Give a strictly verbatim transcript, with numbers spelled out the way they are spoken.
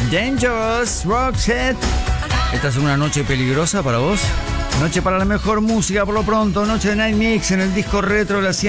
Dangerous, Roxette. ¿Esta es una noche peligrosa para vos? Noche para la mejor música por lo pronto. Noche de Night Mix en el disco retro de la